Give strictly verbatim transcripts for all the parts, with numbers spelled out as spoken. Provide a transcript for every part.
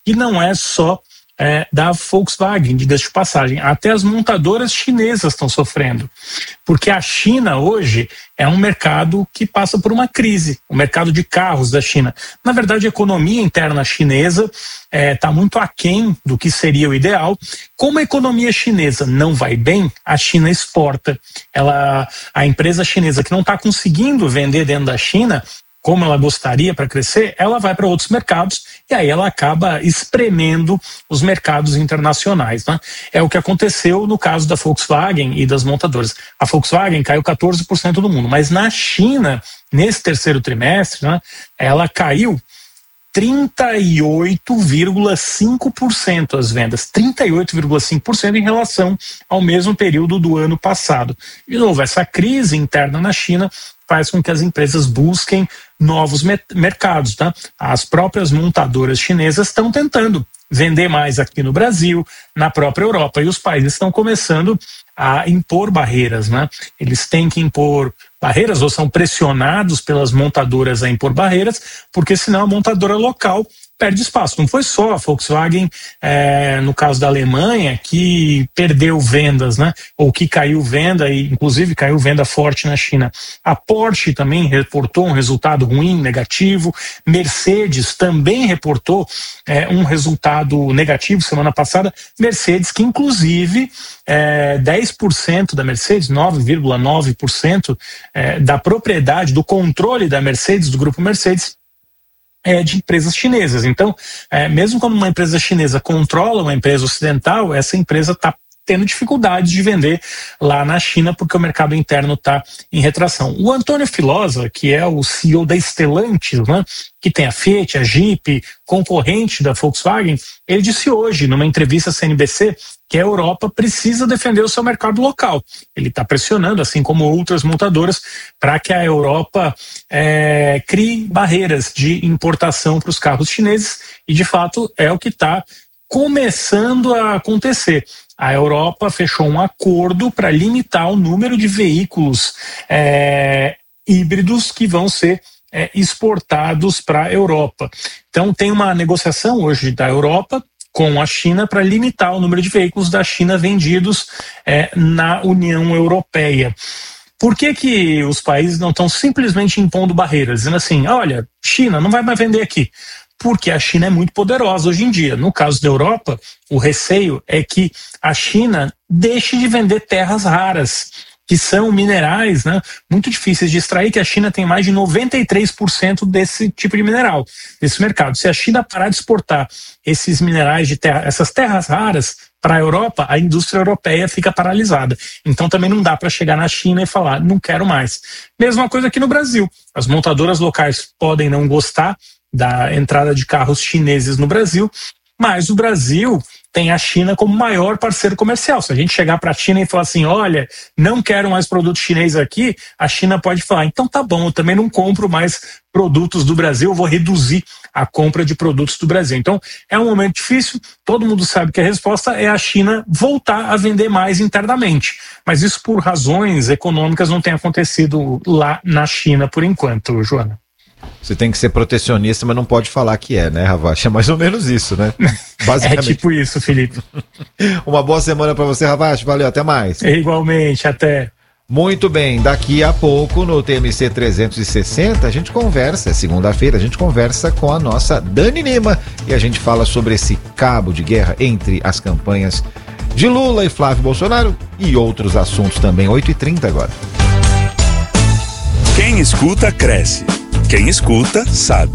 E não é só É, da Volkswagen, diga-se de passagem, até as montadoras chinesas estão sofrendo, porque a China hoje é um mercado que passa por uma crise, o mercado de carros da China. Na verdade, a economia interna chinesa está é, muito aquém do que seria o ideal. Como a economia chinesa não vai bem, a China exporta. Ela, a empresa chinesa que não está conseguindo vender dentro da China como ela gostaria para crescer, ela vai para outros mercados e aí ela acaba espremendo os mercados internacionais, né? É o que aconteceu no caso da Volkswagen e das montadoras. A Volkswagen caiu quatorze por cento do mundo, mas na China, nesse terceiro trimestre, né, ela caiu trinta e oito vírgula cinco por cento as vendas, trinta e oito vírgula cinco por cento em relação ao mesmo período do ano passado. De novo, essa crise interna na China faz com que as empresas busquem novos mercados, tá? As próprias montadoras chinesas estão tentando vender mais aqui no Brasil, na própria Europa, e os países estão começando a impor barreiras, né? Eles têm que impor barreiras ou são pressionados pelas montadoras a impor barreiras, porque senão a montadora local perde espaço. Não foi só a Volkswagen, é, no caso da Alemanha, que perdeu vendas, né? Ou que caiu venda, e inclusive caiu venda forte na China. A Porsche também reportou um resultado ruim, negativo. Mercedes também reportou é, um resultado negativo semana passada. Mercedes, que inclusive é, dez por cento da Mercedes, nove vírgula nove por cento é, da propriedade, do controle da Mercedes, do grupo Mercedes, É de empresas chinesas. Então, é, mesmo quando uma empresa chinesa controla uma empresa ocidental, essa empresa está tendo dificuldade de vender lá na China porque o mercado interno está em retração. O Antônio Filosa, que é o C E O da Stellantis, né, que tem a Fiat, a Jeep, concorrente da Volkswagen, ele disse hoje, numa entrevista à C N B C, que a Europa precisa defender o seu mercado local. Ele está pressionando, assim como outras montadoras, para que a Europa é, crie barreiras de importação para os carros chineses, e de fato é o que está começando a acontecer. A Europa fechou um acordo para limitar o número de veículos é, híbridos que vão ser é, exportados para a Europa. Então tem uma negociação hoje da Europa com a China para limitar o número de veículos da China vendidos é, na União Europeia. Por que que os países não estão simplesmente impondo barreiras, dizendo assim, olha, China não vai mais vender aqui? Porque a China é muito poderosa hoje em dia. No caso da Europa, o receio é que a China deixe de vender terras raras, que são minerais, né, muito difíceis de extrair, que a China tem mais de noventa e três por cento desse tipo de mineral, desse mercado. Se a China parar de exportar esses minerais de terra, essas terras raras para a Europa, a indústria europeia fica paralisada. Então também não dá para chegar na China e falar, não quero mais. Mesma coisa aqui no Brasil. As montadoras locais podem não gostar da entrada de carros chineses no Brasil, mas o Brasil tem a China como maior parceiro comercial. Se a gente chegar para a China e falar assim, olha, não quero mais produto chinês aqui, a China pode falar, então tá bom, eu também não compro mais produtos do Brasil, eu vou reduzir a compra de produtos do Brasil. Então é um momento difícil, todo mundo sabe que a resposta é a China voltar a vender mais internamente, mas isso por razões econômicas não tem acontecido lá na China por enquanto, Joana. Você tem que ser protecionista, mas não pode falar que é, né, Ravache? É mais ou menos isso, né? Basicamente. É tipo isso, Felipe. Uma boa semana para você, Ravache. Valeu, até mais. É igualmente, até. Muito bem, daqui a pouco no T M C trezentos e sessenta a gente conversa, segunda-feira a gente conversa com a nossa Dani Lima e a gente fala sobre esse cabo de guerra entre as campanhas de Lula e Flávio Bolsonaro e outros assuntos também. Oito e trinta agora. Quem escuta, cresce. Quem escuta, sabe.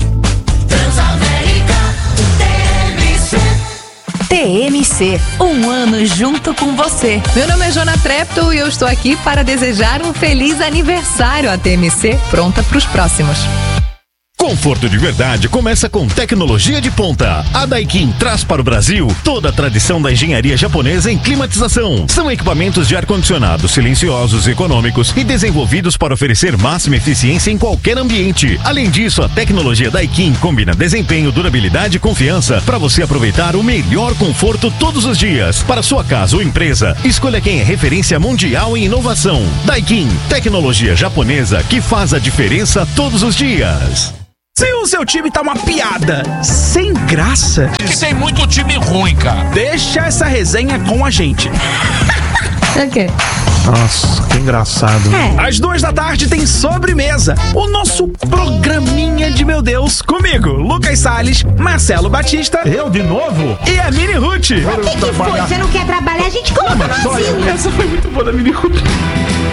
T M C, um ano junto com você. Meu nome é Jona Trepto e eu estou aqui para desejar um feliz aniversário à T M C, pronta para os próximos. Conforto de verdade começa com tecnologia de ponta. A Daikin traz para o Brasil toda a tradição da engenharia japonesa em climatização. São equipamentos de ar-condicionado silenciosos e econômicos e desenvolvidos para oferecer máxima eficiência em qualquer ambiente. Além disso, a tecnologia Daikin combina desempenho, durabilidade e confiança para você aproveitar o melhor conforto todos os dias. Para sua casa ou empresa, escolha quem é referência mundial em inovação. Daikin, tecnologia japonesa que faz a diferença todos os dias. Se o seu time tá uma piada sem graça, que tem muito time ruim, cara. Deixa essa resenha com a gente. O quê? Nossa, que engraçado. É. Às duas da tarde tem Sobremesa, o nosso programinha de meu Deus, comigo, Lucas Salles, Marcelo Batista. Eu de novo? E a Mini Ruth. O que, que foi? Você não quer trabalhar? A gente coloca no Essa foi muito boa da Mini Ruth.